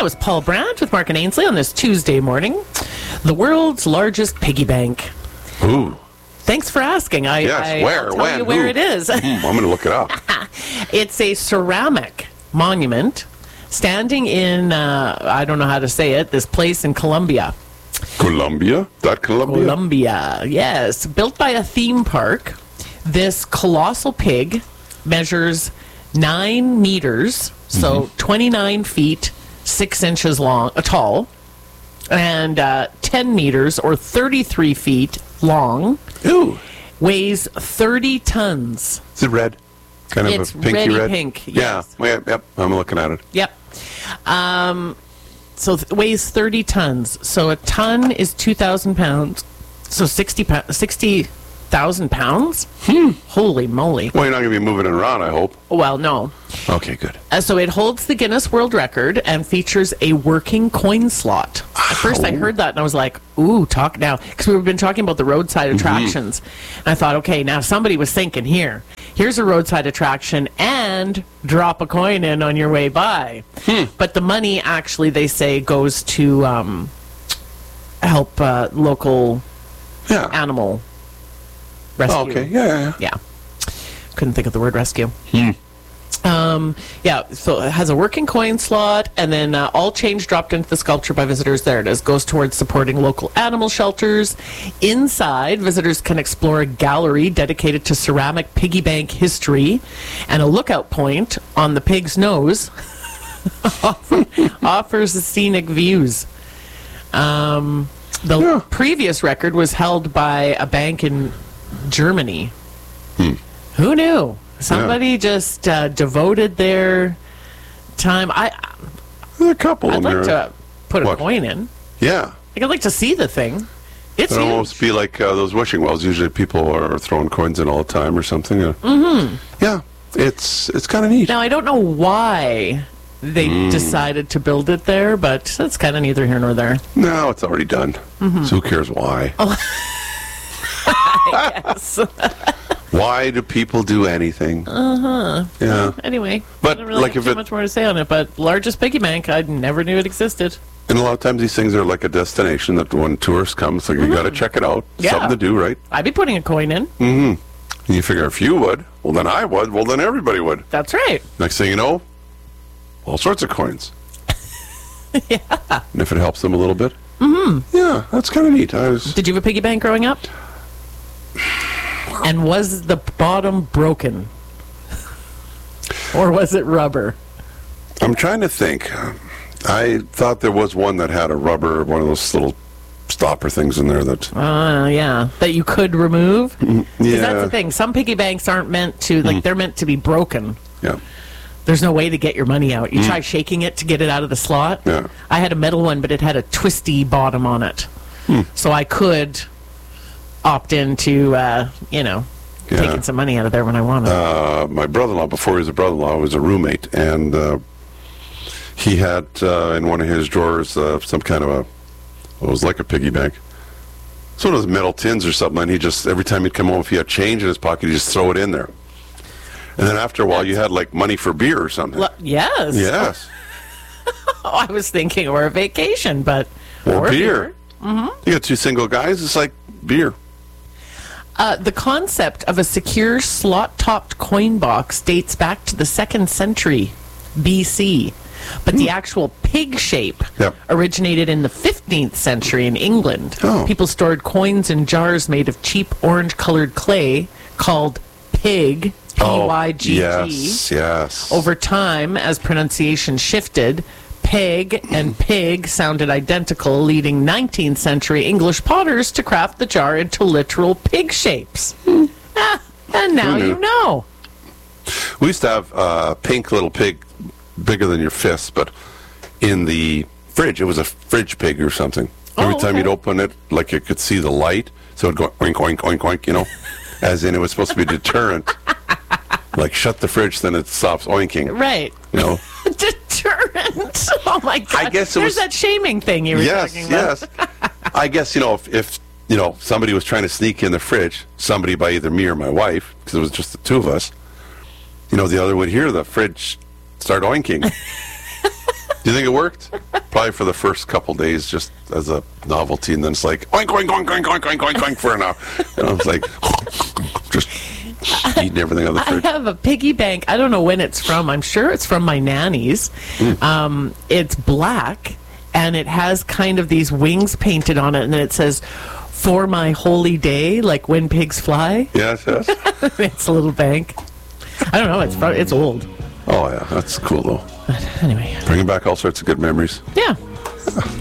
That was Paul Brandt with Mark and Ainsley on this Tuesday morning. The world's largest piggy bank. Ooh. Thanks for asking. Yes, where, I'll tell when, you where who? it is. I'm going to look it up. It's a ceramic monument standing in, I don't know how to say it, this place in Colombia. Colombia? That Colombia? Colombia, yes. Built by a theme park, this colossal pig measures 9 meters, so 29 feet, 6 inches tall, and 10 meters, or 33 feet long. Ooh. Weighs 30 tons. Is it red? Kind of It's a pinky reddy red? pink, Yeah. yes. Yep. I'm looking at it. Yep. So weighs 30 tons. So a ton is 2,000 pounds. So 60,000 pounds? Holy moly. Well, you're not going to be moving it around, I hope. Well, no. Okay, good. So it holds the Guinness World Record and features a working coin slot. At first I heard that and I was like, ooh, talk now. Because we've been talking about the roadside attractions. And I thought, okay, now somebody was thinking here. Here's a roadside attraction and drop a coin in on your way by. But the money actually, they say, goes to help local Yeah. animal rescue. Oh, okay. Yeah. Yeah. Couldn't think of the word rescue. Yeah, so it has a working coin slot, and then all change dropped into the sculpture by visitors. There it is. Goes towards supporting local animal shelters. Inside, visitors can explore a gallery dedicated to ceramic piggy bank history, and a lookout point on the pig's nose offers scenic views. The previous record was held by a bank in Germany. Who knew? Somebody just devoted their time. There's a couple I'd in like there. to put a What? coin in. Yeah. Like, I'd like to see the thing. It's It'd huge. almost be like those wishing wells. Usually people are throwing coins in all the time or something. Yeah. It's kind of neat. Now, I don't know why they decided to build it there, but that's kind of neither here nor there. No, it's already done. So who cares why? Yes. Why do people do anything? Yeah. Anyway, But, I don't really like, have if too it- much more to say on it, but largest piggy bank, I never knew it existed. And a lot of times these things are like a destination that when tourists come, it's like you got to check it out. Yeah. Something to do, right? I'd be putting a coin in. And you figure if you would, well then I would, well then everybody would. That's right. Next thing you know, all sorts of coins. Yeah. And if it helps them a little bit. Yeah, that's kind of neat. Did you have a piggy bank growing up? And was the bottom broken? Or was it rubber? I'm trying to think. I thought there was one that had a rubber, one of those little stopper things in there that. Yeah. That you could remove? 'Cause Yeah. that's the thing. Some piggy banks aren't meant to, like, they're meant to be broken. Yeah. There's no way to get your money out. You try shaking it to get it out of the slot. Yeah. I had a metal one, but it had a twisty bottom on it. So I could opt into, taking some money out of there when I wanted. My brother-in-law, before he was a brother-in-law, was a roommate, and he had in one of his drawers some kind of it was like a piggy bank. It's one of those metal tins or something, and he just, every time he'd come home, if he had change in his pocket, he'd just throw it in there. And then after a while, you had like money for beer or something. Yes. Yes. Oh, I was thinking, or a vacation, but... Or beer. You got two single guys, it's like beer. The concept of a secure slot-topped coin box dates back to the 2nd century BC, but the actual pig shape Yep. originated in the 15th century in England. Oh. People stored coins in jars made of cheap orange-colored clay called pig, P-Y-G-G. Yes. Over time, as pronunciation shifted, peg and pig sounded identical, leading 19th century English potters to craft the jar into literal pig shapes. And now Who knew? you know. We used to have a pink little pig, bigger than your fist, but in the fridge. It was a fridge pig or something. Every time okay. you'd open it, like you could see the light, so it'd go oink, oink, oink, oink, as in it was supposed to be a deterrent. Like, shut the fridge, then it stops oinking. Right. Deterrent. Oh, my God. I guess it There's was- that shaming thing you were talking about. Yes. I guess, if somebody was trying to sneak in the fridge, somebody by either me or my wife, because it was just the two of us, the other would hear the fridge start oinking. Do you think it worked? Probably for the first couple days, just as a novelty, and then it's like oink oink oink oink oink oink oink oink for an hour. And I was like, just eating everything out of the I fridge. have a piggy bank. I don't know when it's from. I'm sure it's from my nanny's. It's black, and it has kind of these wings painted on it, and then it says, "For my holy day," like when pigs fly. Yes, yes. It's a little bank. I don't know. It's old. Oh yeah, that's cool though. But anyway, Bringing back all sorts of good memories. yeah.